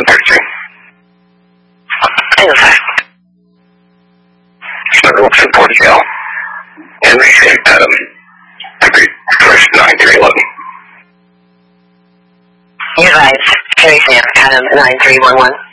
1033. Angle 5. Snuggle support Yale. And receive Adam. Agreed. First 9311. Be advised, Carry Sam, Adam 9311.